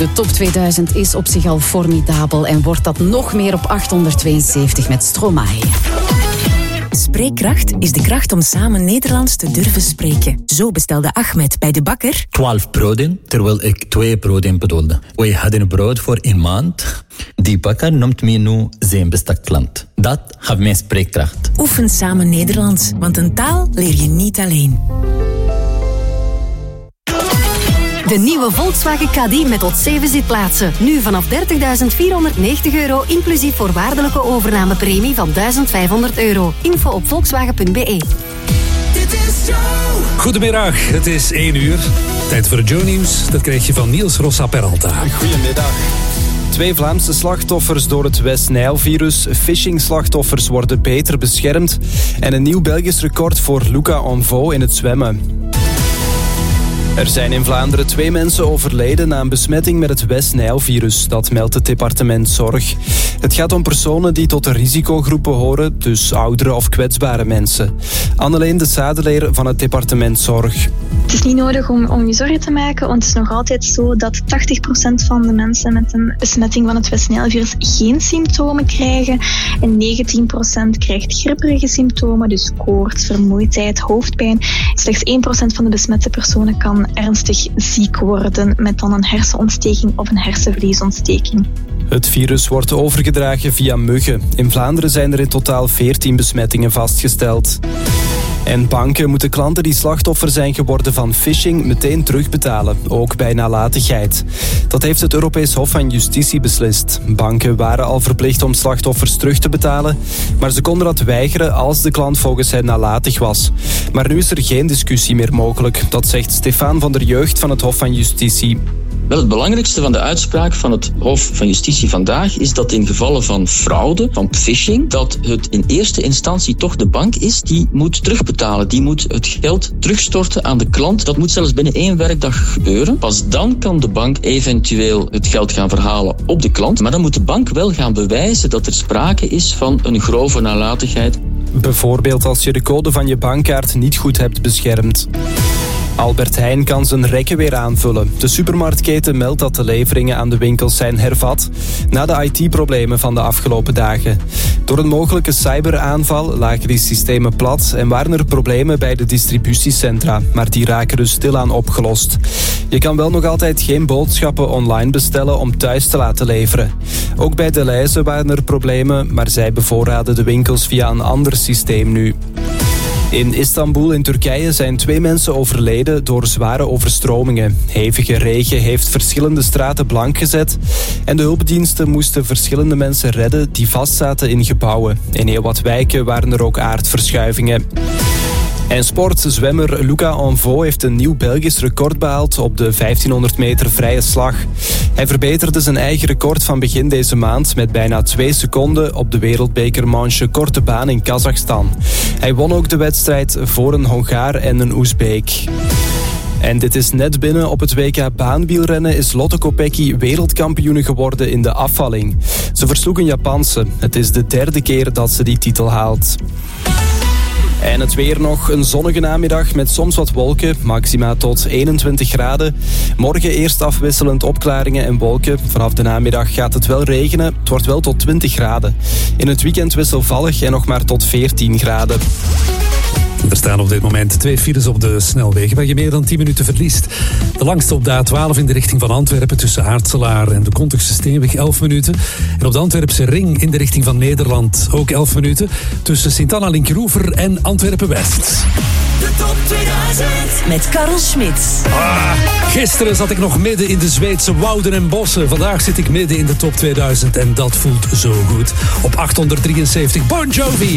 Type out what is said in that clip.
De top 2000 is op zich al formidabel en wordt dat nog meer op 872 met Stromae. Spreekkracht is de kracht om samen Nederlands te durven spreken. Zo bestelde Ahmed bij de bakker 12 broden, terwijl ik 2 broden bedoelde. Wij hadden brood voor een maand. Die bakker noemt me nu zijn beste klant. Dat gaf mij spreekkracht. Oefen samen Nederlands, want een taal leer je niet alleen. De nieuwe Volkswagen Caddy met tot 7 zitplaatsen. Nu vanaf €30.490 inclusief voorwaardelijke overnamepremie van €1.500. Info op volkswagen.be. Goedemiddag, het is 1 uur. Tijd voor het Joe Nieuws. Dat krijg je van Niels Rossa Peralta. Goedemiddag. 2 Vlaamse slachtoffers door het West-Nijl-virus. Phishing-slachtoffers worden beter beschermd. En een nieuw Belgisch record voor Luca Onvo in het zwemmen. Er zijn in Vlaanderen 2 mensen overleden na een besmetting met het West-Nijl-virus. Dat meldt het departement Zorg. Het gaat om personen die tot de risicogroepen horen, dus oudere of kwetsbare mensen. Anneleen de Sadeleer van het departement Zorg. Het is niet nodig om je zorgen te maken, want het is nog altijd zo dat 80% van de mensen met een besmetting van het West-Nijl-virus geen symptomen krijgen. En 19% krijgt gripperige symptomen, dus koorts, vermoeidheid, hoofdpijn. Slechts 1% van de besmette personen kan ernstig ziek worden met dan een hersenontsteking of een hersenvliesontsteking. Het virus wordt overgedragen via muggen. In Vlaanderen zijn er in totaal 14 besmettingen vastgesteld. En banken moeten klanten die slachtoffer zijn geworden van phishing meteen terugbetalen, ook bij nalatigheid. Dat heeft het Europees Hof van Justitie beslist. Banken waren al verplicht om slachtoffers terug te betalen, maar ze konden dat weigeren als de klant volgens hen nalatig was. Maar nu is er geen discussie meer mogelijk, dat zegt Stefan van der Jeugd van het Hof van Justitie. Wel, het belangrijkste van de uitspraak van het Hof van Justitie vandaag is dat in gevallen van fraude, van phishing, dat het in eerste instantie toch de bank is die moet terugbetalen. Die moet het geld terugstorten aan de klant. Dat moet zelfs binnen 1 werkdag gebeuren. Pas dan kan de bank eventueel het geld gaan verhalen op de klant. Maar dan moet de bank wel gaan bewijzen dat er sprake is van een grove nalatigheid. Bijvoorbeeld als je de code van je bankkaart niet goed hebt beschermd. Albert Heijn kan zijn rekken weer aanvullen. De supermarktketen meldt dat de leveringen aan de winkels zijn hervat na de IT-problemen van de afgelopen dagen. Door een mogelijke cyberaanval lagen die systemen plat en waren er problemen bij de distributiecentra, maar die raken dus stilaan opgelost. Je kan wel nog altijd geen boodschappen online bestellen om thuis te laten leveren. Ook bij Delhaize waren er problemen, maar zij bevoorraden de winkels via een ander systeem nu. In Istanbul in Turkije zijn 2 mensen overleden door zware overstromingen. Hevige regen heeft verschillende straten blank gezet en de hulpdiensten moesten verschillende mensen redden die vastzaten in gebouwen. In heel wat wijken waren er ook aardverschuivingen. En sportzwemmer Luca Onvo heeft een nieuw Belgisch record behaald op de 1500 meter vrije slag. Hij verbeterde zijn eigen record van begin deze maand met bijna 2 seconden op de wereldbekermanche korte baan in Kazachstan. Hij won ook de wedstrijd voor een Hongaar en een Oezbeek. En dit is net binnen. Op het WK baanwielrennen is Lotte Kopecky wereldkampioene geworden in de afvalling. Ze versloeg een Japanse. Het is de 3e keer dat ze die titel haalt. En het weer nog, een zonnige namiddag met soms wat wolken, maxima tot 21 graden. Morgen eerst afwisselend opklaringen en wolken. Vanaf de namiddag gaat het wel regenen, het wordt wel tot 20 graden. In het weekend wisselvallig en nog maar tot 14 graden. Er staan op dit moment 2 files op de snelwegen waar je meer dan 10 minuten verliest. De langste op de A12 in de richting van Antwerpen tussen Aartselaar en de Kontigse Steenweg 11 minuten. En op de Antwerpse ring in de richting van Nederland ook 11 minuten tussen Sint-Anna-Linkeroever en Antwerpen-West. De top 2000 met Karel Smit. Gisteren zat ik nog midden in de Zweedse wouden en bossen. Vandaag zit ik midden in de top 2000 en dat voelt zo goed. Op 873 Bon Jovi.